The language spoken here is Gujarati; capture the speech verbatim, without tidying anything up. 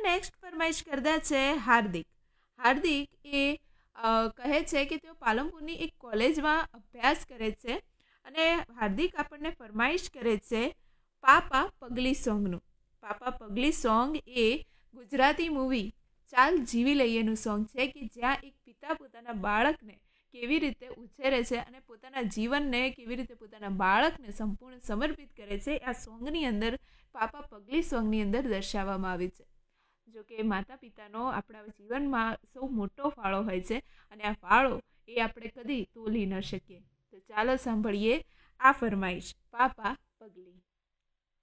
નેક્સ્ટ ફરમાઈશ કરતા છે હાર્દિક. હાર્દિક એ અ, કહે છે કે તેઓ પાલનપુરની એક કોલેજમાં અભ્યાસ કરે છે અને હાર્દિક આપણને ફરમાઈશ કરે છે પાપા પગલી સોંગનું. પાપા પગલી સોંગ એ ગુજરાતી મૂવી ચાલ જીવી લઈએનું સોંગ છે કે જ્યાં એક પિતા પોતાના બાળકને કેવી રીતે ઉછેરે છે અને પોતાના જીવનને કેવી રીતે પોતાના બાળકને સંપૂર્ણ સમર્પિત કરે છે આ સોંગની અંદર પાપા પગલી સોંગની અંદર દર્શાવવામાં આવી છે. જો કે માતા પિતાનો આપણા જીવનમાં સૌ મોટો ફાળો હોય છે અને આ ફાળો એ આપણે કદી તોલી ન શકીએ. તો ચાલો સાંભળીએ આ ફરમાઈશ પાપા પગલી.